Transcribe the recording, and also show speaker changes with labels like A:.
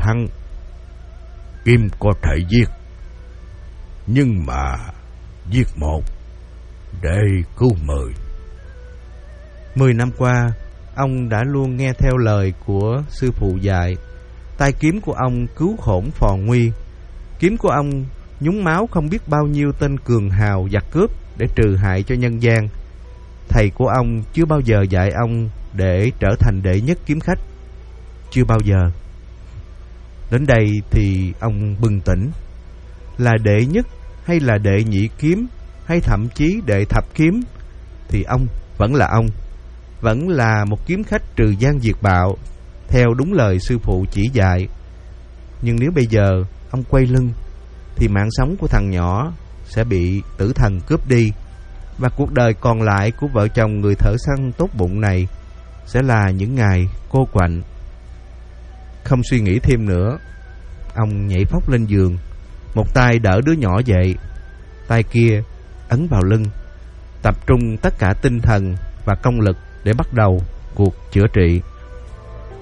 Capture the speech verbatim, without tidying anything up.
A: hắn. Kiếm có thể giết, nhưng mà giết một để cứu mười.
B: Mười năm qua, ông đã luôn nghe theo lời của sư phụ dạy. Tay kiếm của ông cứu khổn phò nguy. Kiếm của ông nhúng máu không biết bao nhiêu tên cường hào giặc cướp để trừ hại cho nhân gian. Thầy của ông chưa bao giờ dạy ông để trở thành đệ nhất kiếm khách. Chưa bao giờ. Đến đây thì ông bừng tỉnh. Là đệ nhất hay là đệ nhị kiếm, hay thậm chí đệ thập kiếm, thì ông vẫn là ông, vẫn là một kiếm khách trừ gian diệt bạo, theo đúng lời sư phụ chỉ dạy. Nhưng nếu bây giờ ông quay lưng, thì mạng sống của thằng nhỏ sẽ bị tử thần cướp đi, và cuộc đời còn lại của vợ chồng người thợ săn tốt bụng này sẽ là những ngày cô quạnh. Không suy nghĩ thêm nữa, ông nhảy phóc lên giường, một tay đỡ đứa nhỏ dậy, tay kia ấn vào lưng, tập trung tất cả tinh thần và công lực để bắt đầu cuộc chữa trị.